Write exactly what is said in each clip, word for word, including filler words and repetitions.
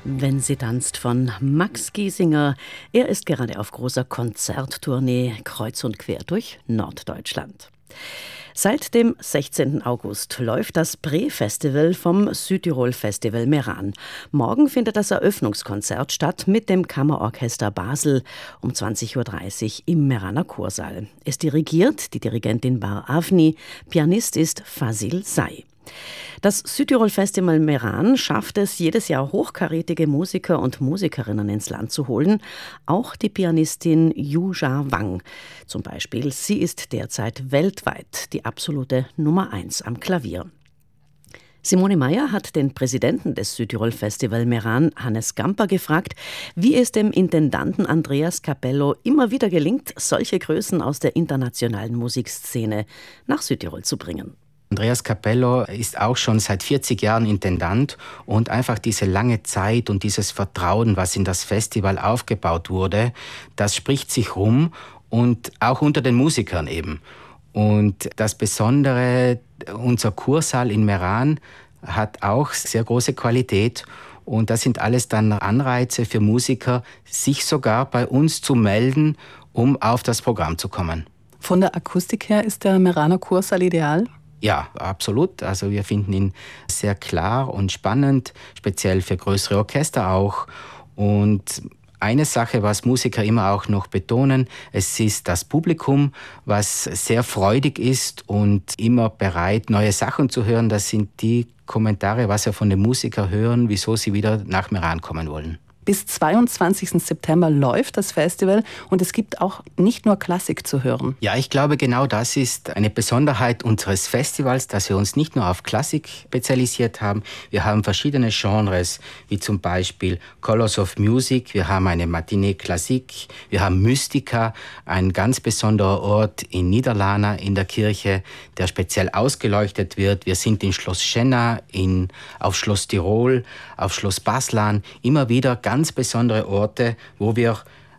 Wenn sie tanzt von Max Giesinger. Er ist gerade auf großer Konzerttournee kreuz und quer durch Norddeutschland. Seit dem sechzehnten August läuft das Prä-Festival vom Südtirol Festival Meran. Morgen findet das Eröffnungskonzert statt mit dem Kammerorchester Basel um zwanzig Uhr dreißig im Meraner Kursaal. Es dirigiert die Dirigentin Bar Avni, Pianist ist Fasil Say. Das Südtirol Festival Meran schafft es jedes Jahr, hochkarätige Musiker und Musikerinnen ins Land zu holen. Auch die Pianistin Yuja Wang zum Beispiel. Sie ist derzeit weltweit die absolute Nummer eins am Klavier. Simone Meyer hat den Präsidenten des Südtirol Festival Meran, Hannes Gamper, gefragt, wie es dem Intendanten Andreas Capello immer wieder gelingt, solche Größen aus der internationalen Musikszene nach Südtirol zu bringen. Andreas Capello ist auch schon seit vierzig Jahren Intendant und einfach diese lange Zeit und dieses Vertrauen, was in das Festival aufgebaut wurde, das spricht sich rum und auch unter den Musikern eben. Und das Besondere, unser Kursaal in Meran hat auch sehr große Qualität und das sind alles dann Anreize für Musiker, sich sogar bei uns zu melden, um auf das Programm zu kommen. Von der Akustik her ist der Meraner Kursaal ideal? Ja, absolut. Also wir finden ihn sehr klar und spannend, speziell für größere Orchester auch. Und eine Sache, was Musiker immer auch noch betonen, es ist das Publikum, was sehr freudig ist und immer bereit, neue Sachen zu hören. Das sind die Kommentare, was wir von den Musikern hören, wieso sie wieder nach Meran kommen wollen. Bis zweiundzwanzigsten September läuft das Festival und es gibt auch nicht nur Klassik zu hören. Ja, ich glaube, genau das ist eine Besonderheit unseres Festivals, dass wir uns nicht nur auf Klassik spezialisiert haben. Wir haben verschiedene Genres, wie zum Beispiel Colors of Music, wir haben eine Matinee Klassik, wir haben Mystica, ein ganz besonderer Ort in Niederlana in der Kirche, der speziell ausgeleuchtet wird. Wir sind in Schloss Schenna, in, auf Schloss Tirol, auf Schloss Baslan, immer wieder ganz ganz besondere Orte, wo wir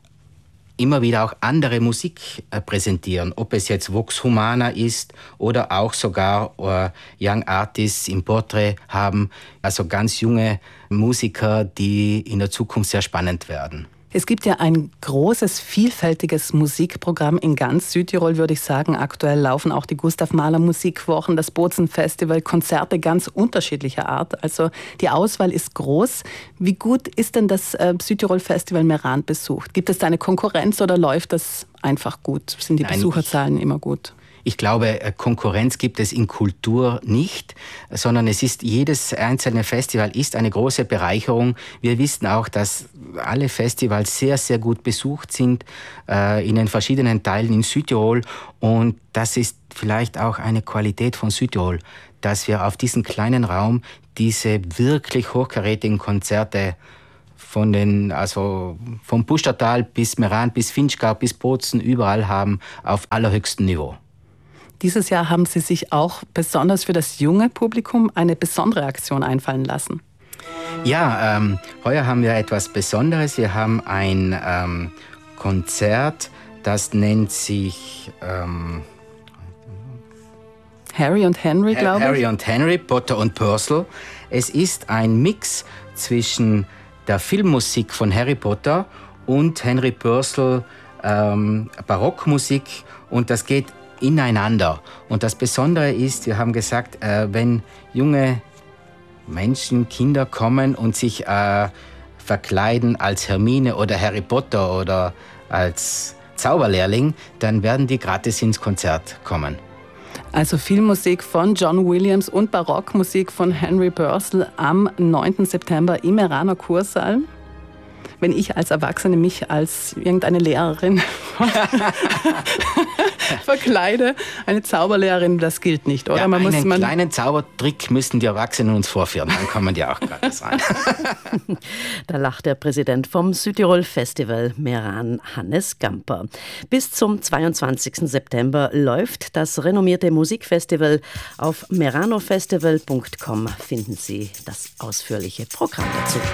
immer wieder auch andere Musik äh, präsentieren. Ob es jetzt Vox Humana ist oder auch sogar äh, Young Artists im Portrait haben. Also ganz junge Musiker, die in der Zukunft sehr spannend werden. Es gibt ja ein großes, vielfältiges Musikprogramm in ganz Südtirol, würde ich sagen. Aktuell laufen auch die Gustav Mahler Musikwochen, das Bozen-Festival, Konzerte ganz unterschiedlicher Art. Also die Auswahl ist groß. Wie gut ist denn das äh, Südtirol-Festival Meran besucht? Gibt es da eine Konkurrenz oder läuft das einfach gut? Sind die Nein, Besucherzahlen immer gut? Ich glaube, Konkurrenz gibt es in Kultur nicht, sondern es ist, jedes einzelne Festival ist eine große Bereicherung. Wir wissen auch, dass alle Festivals sehr, sehr gut besucht sind äh, in den verschiedenen Teilen in Südtirol. Und das ist vielleicht auch eine Qualität von Südtirol, dass wir auf diesem kleinen Raum diese wirklich hochkarätigen Konzerte von den, also vom Pustertal bis Meran, bis Finchgau, bis Bozen überall haben, auf allerhöchstem Niveau. Dieses Jahr haben Sie sich auch besonders für das junge Publikum eine besondere Aktion einfallen lassen. Ja, ähm, heuer haben wir etwas Besonderes. Wir haben ein ähm, Konzert, das nennt sich ähm, Harry und Henry, glaube ich. Harry und Henry, Potter und Purcell. Es ist ein Mix zwischen der Filmmusik von Harry Potter und Henry Purcell ähm, Barockmusik und das geht ineinander. Und das Besondere ist, wir haben gesagt, äh, wenn junge Menschen, Kinder kommen und sich äh, verkleiden als Hermine oder Harry Potter oder als Zauberlehrling, dann werden die gratis ins Konzert kommen. Also Filmmusik von John Williams und Barockmusik von Henry Purcell am neunten September im Meraner Kursaal. Wenn ich als Erwachsene mich als irgendeine Lehrerin verkleide, eine Zauberlehrerin, das gilt nicht, oder? Ja, man einen muss, man kleinen Zaubertrick müssten die Erwachsenen uns vorführen, dann kommen die auch gratis rein. Da lacht der Präsident vom Südtirol Festival Meran, Hannes Gamper. Bis zum zweiundzwanzigsten September läuft das renommierte Musikfestival. Auf meranofestival punkt com finden Sie das ausführliche Programm dazu.